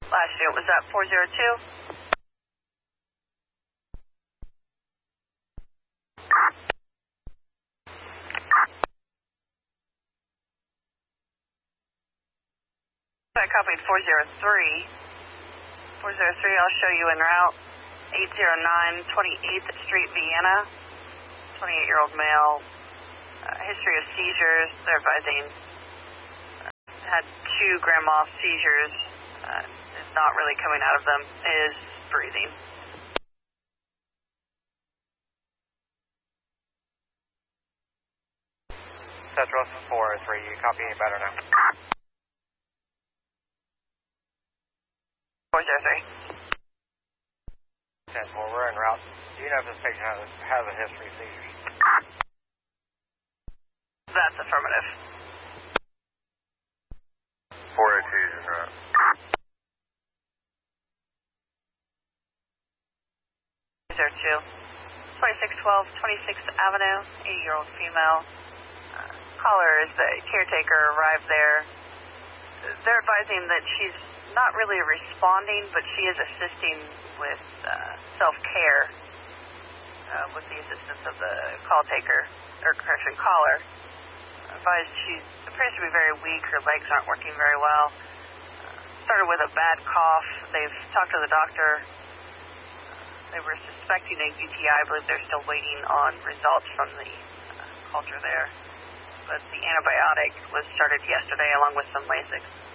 Last unit was at 402. I copied 403. 403, I'll show you en route. 809 28th Street, Vienna. 28-year-old male. History of seizures. They're advising had 2 grand mal seizures. Is not really coming out of them. Is breathing. Central 403, you copy any better now? 403. 10-4, we're en route. Do you know if this patient has a history of seizures? That's affirmative. 402 is en route. 02. 2612 26th Avenue, 80-year-old female. Caller is the caretaker, arrived there. They're advising that she's not really responding, but she is assisting with self-care with the assistance of the call taker, or correction, caller. Advised she appears to be very weak. Her legs aren't working very well. Started with a bad cough. They've talked to the doctor. They were suspecting a UTI. I believe they're still waiting on results from the culture there. But the antibiotic was started yesterday along with some Lasix.